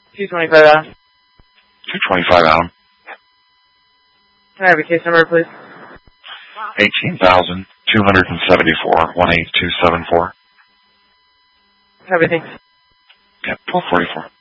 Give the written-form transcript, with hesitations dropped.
225 Adam. 225 Adam. Can I have your case number, please? 18,274, 18274. Everything. Yeah, 1244.